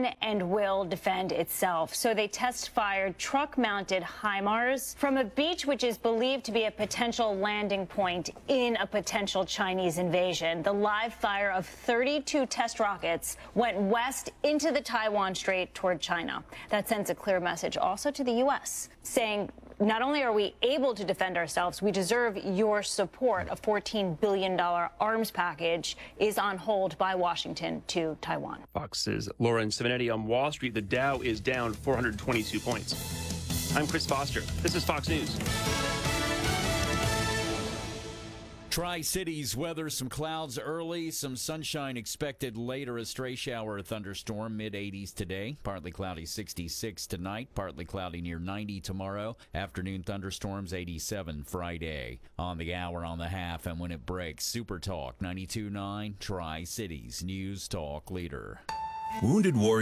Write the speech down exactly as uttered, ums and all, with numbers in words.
can and will defend itself. So they test-fired truck-mounted HIMARS from a beach which is believed to be a potential landing point in a potential Chinese invasion. The live fire of thirty-two test rockets went west into the Taiwan Strait toward China. That sends a clear message also to the U S, saying not only are we able to defend ourselves, we deserve your support. A fourteen billion dollars arms package is on hold by Washington to Taiwan. Fox's Lauren Simonetti on Wall Street. The Dow is down four hundred twenty-two points. I'm Chris Foster. This is Fox News. Tri-Cities weather, some clouds early, some sunshine expected later. A stray shower or thunderstorm, mid eighties today. Partly cloudy, sixty-six tonight. Partly cloudy, near ninety tomorrow. Afternoon thunderstorms, eighty-seven Friday. On the hour, on the half, and when it breaks, Super Talk ninety-two point nine, Tri-Cities News Talk Leader. Wounded Warrior.